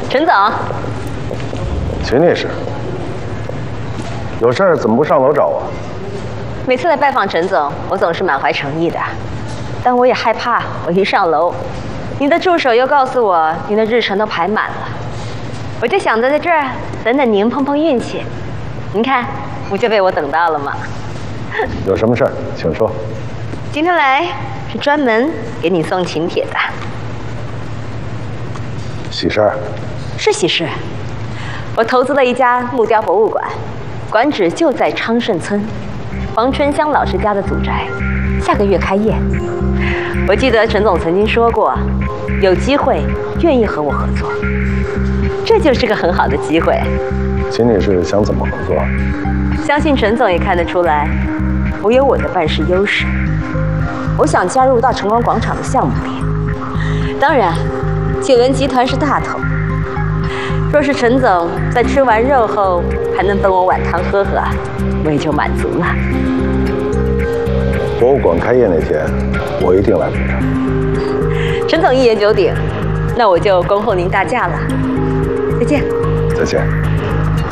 陈总， 秦女士，有事儿怎么不上楼找我？ 每次来拜访陈总，我总是满怀诚意的，但我也害怕，我一上楼，您的助手又告诉我您的日程都排满了，我就想着在这儿等等您碰碰运气。您看，不就被我等到了吗？ 有什么事儿，请说。 今天来是专门给你送请帖的。 喜事儿？ 是喜事。我投资了一家木雕博物馆，馆址就在昌盛村黄春香老师家的祖宅，下个月开业。我记得陈总曾经说过，有机会愿意和我合作，这就是个很好的机会。 秦女士想怎么合作？ 相信陈总也看得出来，我有我的办事优势。我想加入到晨光广场的项目里，当然，锦文集团是大头。若是陈总在吃完肉后还能分我碗汤喝喝，我也就满足了。 博物馆开业那天，我一定来捧场。 陈总一言九鼎，那我就恭候您大驾了。再见。 再见。